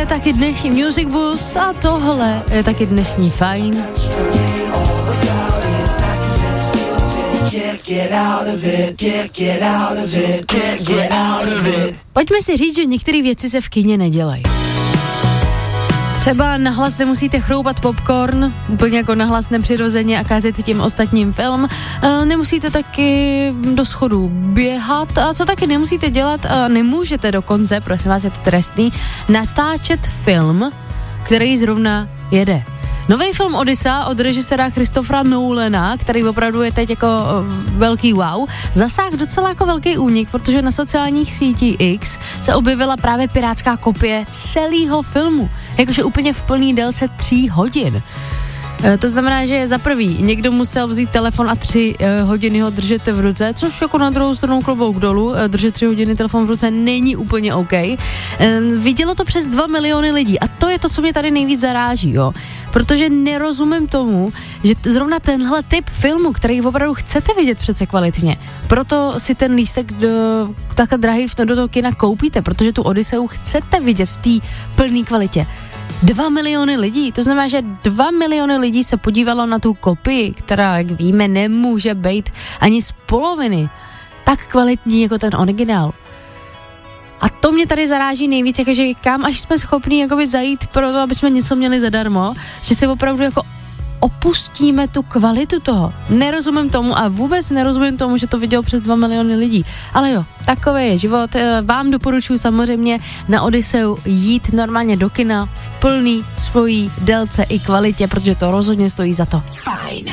taky dnešní Music Boost a tohle je taky dnešní Fajn. Pojďme si říct, že některé věci se v kině nedělají. Třeba nahlas nemusíte chroupat popcorn, úplně jako nahlas nepřirozeně a kázet tím ostatním film. Nemusíte taky do schodů běhat a co taky nemusíte dělat, nemůžete dokonce, prosím vás, je to trestný, natáčet film, který zrovna jede. Nový film Odyssea od režiséra Christophera Nolana, který opravdu je teď jako velký wow, zasáhl docela jako velký únik, protože na sociálních sítích X se objevila právě pirátská kopie celého filmu, jakože úplně v plný délce 3 hodin. To znamená, že za prvý někdo musel vzít telefon a 3 hodiny ho držet v ruce, což jako na druhou stranu klobouk dolů, držet 3 hodiny telefon v ruce není úplně OK. Vidělo to přes 2 miliony lidí a to je to, co mě tady nejvíc zaráží, jo. Protože nerozumím tomu, že zrovna tenhle typ filmu, který opravdu chcete vidět přece kvalitně, proto si ten lístek takhle drahý do toho kina koupíte, protože tu Odysseu chcete vidět v té plné kvalitě. 2 miliony lidí, to znamená, že 2 miliony lidí se podívalo na tu kopii, která, jak víme, nemůže být ani z poloviny tak kvalitní jako ten originál. A to mě tady zaráží nejvíc, jakože kam až jsme schopní jakoby zajít pro to, aby jsme něco měli zadarmo, že si opravdu jako opustíme tu kvalitu toho. Nerozumím tomu a vůbec nerozumím tomu, že to vidělo přes 2 miliony lidí. Ale jo, takový je život. Vám doporučuji samozřejmě na Odysseu jít normálně do kina v plný svojí délce i kvalitě, protože to rozhodně stojí za to. Fajn.